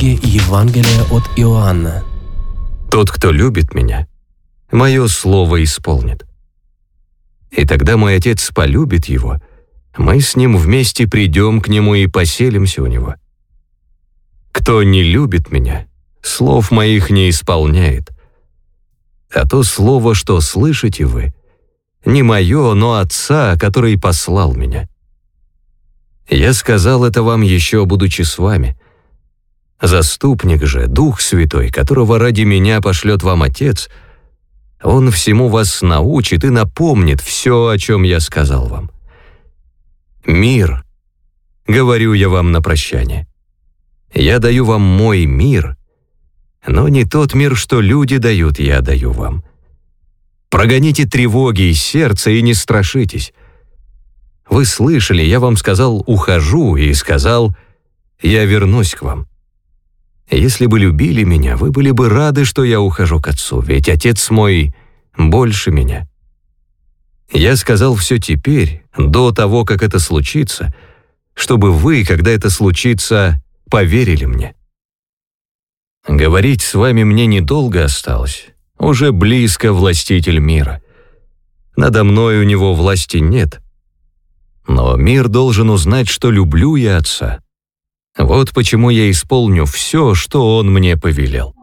Книги Евангелия от Иоанна. Тот, кто любит меня, мое слово исполнит. И тогда мой Отец полюбит его, мы с ним вместе придем к нему и поселимся у него. Кто не любит меня, слов моих не исполняет. А то слово, что слышите вы, не мое, но Отца, который послал меня. Я сказал это вам еще, будучи с вами. Заступник же, Дух Святой, которого ради меня пошлет вам Отец, Он всему вас научит и напомнит все, о чем я сказал вам. Мир, говорю я вам на прощание. Я даю вам мой мир, но не тот мир, что люди дают, я даю вам. Прогоните тревоги из сердца и не страшитесь. Вы слышали, я вам сказал «ухожу» и сказал «я вернусь к вам». Если бы любили меня, вы были бы рады, что я ухожу к Отцу, ведь Отец мой больше меня. Я сказал все теперь, до того, как это случится, чтобы вы, когда это случится, поверили мне. Говорить с вами мне недолго осталось, уже близко властитель мира. Надо мной у него власти нет. Но мир должен узнать, что люблю я Отца. Вот почему я исполню все, что Он мне повелел.